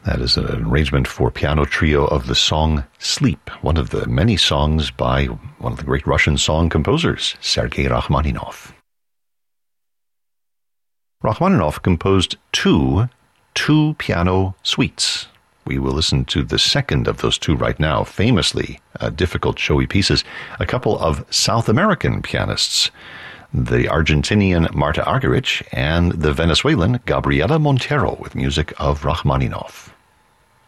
That is an arrangement for piano trio of the song Sleep, one of the many songs by one of the great Russian song composers, Sergei Rachmaninoff. Rachmaninoff composed two piano suites. We will listen to the second of those two right now, famously difficult, showy pieces, a couple of South American pianists, the Argentinian Marta Argerich and the Venezuelan Gabriela Montero, with music of Rachmaninoff.